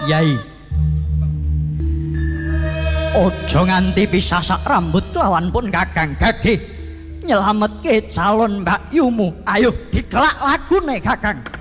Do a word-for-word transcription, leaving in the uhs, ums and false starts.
Yai. Ojo nganti pisasak rambut kelawan pun Kakang Gagih nyelametke calon Mbak Yumu. Ayo dikelak lagune Kakang.